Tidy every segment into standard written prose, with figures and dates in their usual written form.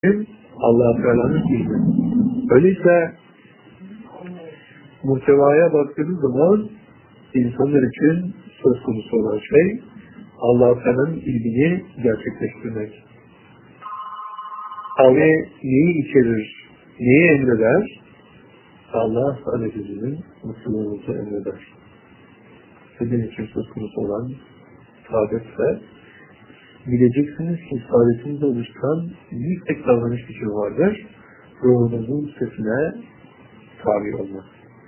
Allah-u Teala'nın ilmi. Öyleyse muhtevaya baktığınız zaman insanlar için söz konusu olan şey Allah-u Teala'nın ilmini gerçekleştirmek. Abi neyi içerir, neyi emreder? Allah Teala'nın mutluluğunuzu emreder. Sizin için söz konusu olan saadetse bileceksiniz ki saadetinizde oluşan bir tek davranış biçimi vardır. Ruhunuzun sesine tabi olmak.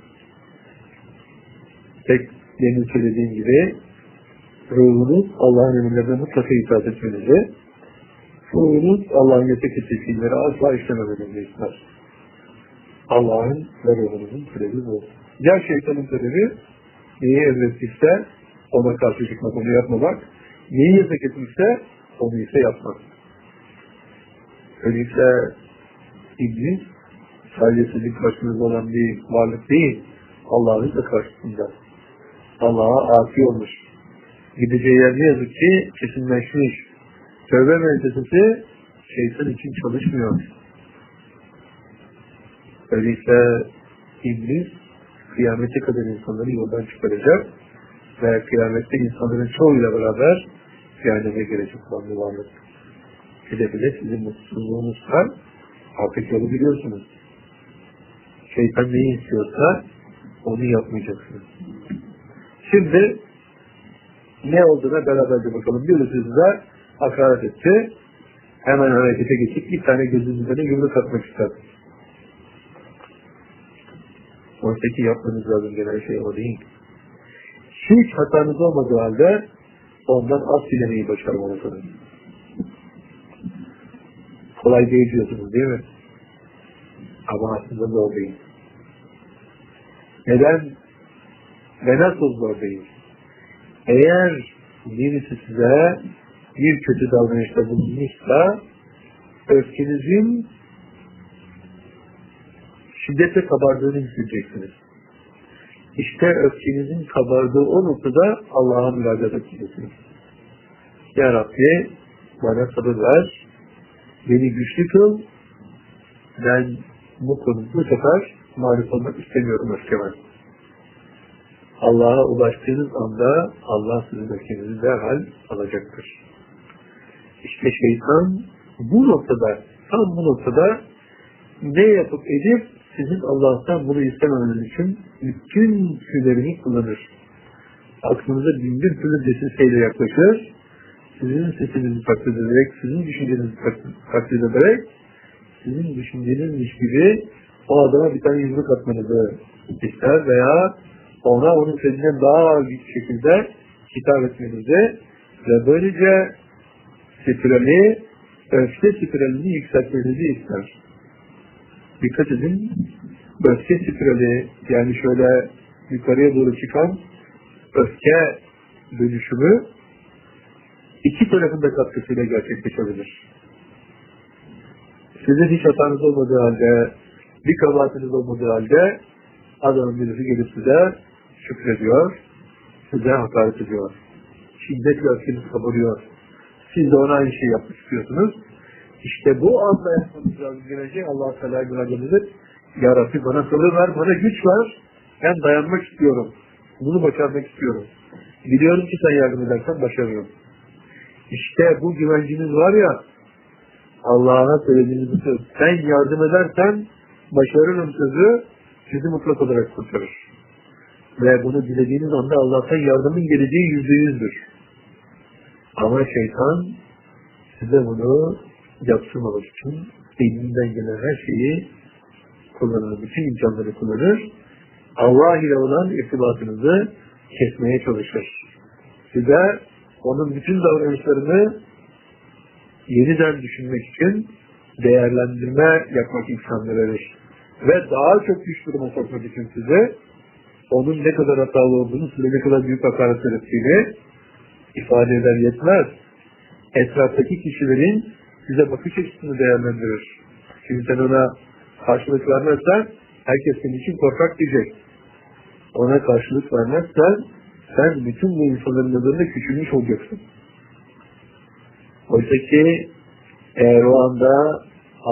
Tek demin söylediğim gibi ruhunuz Allah'ın emirlerine mutlaka itaat etmenizi, ruhunuz Allah'ın yasak ettiği fiilleri asla işlememenizi ister. Allah'ın ve ruhunuzun talebi bu. Ya şeytanın talebi neyi emrettiyse ona karşı çıkmak, onu yapmamak, neyi yasak etmişse onu ise yapmak. Öyleyse İblis sadece sizin karşınızda olan bir varlık değil, Allah'ın da karşısında. Allah'a asi olmuş. Gideceği yer ne yazık ki kesinleşmiş. Tövbe müessesesi şeytan için çalışmıyor. Öyleyse İblis kıyamete kadar insanları yoldan çıkaracak ve kıyamette insanların çoğuyla beraber cehenneme girecek olan bir varlık. Bile sizin mutsuzluğunuzda artık yolu biliyorsunuz. Şeytan neyi istiyorsa onu yapmayacaksınız. Şimdi ne olduğuna beraberce bakalım. Birisi size hakaret etti. Hemen harekete geçip bir tane gözünüzden yumruk atmak ister. Oysa ki yapmanız lazım gelen şey o değil. Hiç hatanız olmadığı halde ondan az dilemeyi başarmalısınız. Kolay değil diyorsunuz değil mi? Ama aslında zor değil. Neden? Ve nasıl zor değil? Eğer birisi size bir kötü davranışta bulunmuşsa öfkenizin şiddetle kabardığını hissedeceksiniz. İşte öfkenizin kabardığı o noktada Allah'a müracaat edeceksiniz. Ya Rabbi bana sabır ver, beni güçlü kıl, ben bu sefer mağlup olmak istemiyorum öfkeme. Allah'a ulaştığınız anda Allah sizin öfkenizi derhal alacaktır. İşte şeytan bu noktada, tam bu noktada ne yapıp edip sizin Allah'tan bunu istememeniz için bütün tüylerini kullanır. Aklınıza bin bir türlü desiseyle yaklaşır. Sizin sesinizi taklit ederek, sizin düşüncenizi taklit ederek, sizin düşüncenizmiş gibi o adama bir tane yumruk atmanızı ister veya ona onun sesinden daha ağır bir şekilde hitap etmenizi ve böylece spirali, öfke spiralini yükseltmenizi ister. Dikkat edin, öfke spirali yani şöyle yukarıya doğru çıkan öfke dönüşümü iki tarafında katkısıyla gerçekleşebilir. Sizin hiç hatanız olmadığı halde, bir kabahatiniz olmadığı halde adamın birisi gelip size şükrediyor, size hakaret ediyor. Şiddetle öfkeniz kabarıyor. Siz de ona aynı şeyi yapmak istiyorsunuz. İşte bu anda yapmanız lazım gelecek Allah-u Teala'ya müracaat edip Ya Rabbi bana sabır ver, bana güç ver. Ben dayanmak istiyorum. Bunu başarmak istiyorum. Biliyorum ki sen yardım edersen başarırım. İşte bu güvenciniz var ya Allah'a söylediğiniz bu söz. Sen yardım edersen başarırım sözü sizi mutlak olarak kurtarır. Ve bunu dilediğiniz anda Allah'tan yardımın geleceği %100'dür. Ama şeytan size bunu yaptırmamak için elinden gelen her şeyi kullanır, bütün imkanları kullanır. Allah ile olan irtibatınızı kesmeye çalışır. Size onun bütün davranışlarını yeniden düşünmek için değerlendirme yapmak imkanı verir. Ve daha çok güç duruma sokmak için size onun ne kadar hatalı olduğunu, size ne kadar büyük hakaret ettiğini ifade eder yetmez. Etraftaki kişilerin size bakış açısını değerlendirir. Şimdi sen ona karşılık vermezsen herkes senin için korkak diyecek. Ona karşılık vermezsen sen bütün bu insanların nazarında küçülmüş olacaksın. Oysa ki eğer o anda